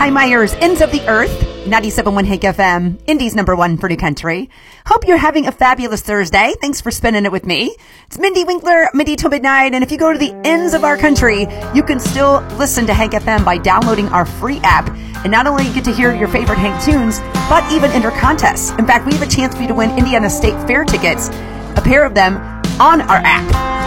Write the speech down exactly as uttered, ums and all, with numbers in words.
Ty Myers, Ends of the Earth, ninety-seven point one Hank F M, Indy's number one for New Country. Hope you're having a fabulous Thursday. Thanks for spending it with me. It's Mindy Winkler, Mindy till midnight, and if you go to the ends of our country, you can still listen to Hank F M by downloading our free app. And not only you get to hear your favorite Hank tunes, but even enter contests. In fact, we have a chance for you to win Indiana State Fair tickets, a pair of them, on our app.